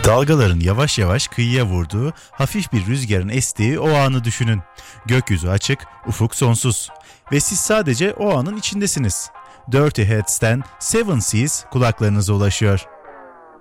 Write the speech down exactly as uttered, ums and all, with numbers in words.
Dalgaların yavaş yavaş kıyıya vurduğu, hafif bir rüzgarın estiği o anı düşünün. Gökyüzü açık, ufuk sonsuz. Ve siz sadece o anın içindesiniz. Dirty Heads'ten Seven Seas kulaklarınıza ulaşıyor.